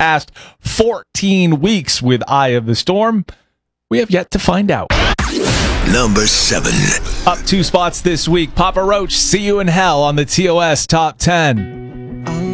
past 14 weeks with Eye of the Storm? We have yet to find out. Number 7. Up 2 spots this week, Papa Roach, See You in Hell on the TOS Top 10.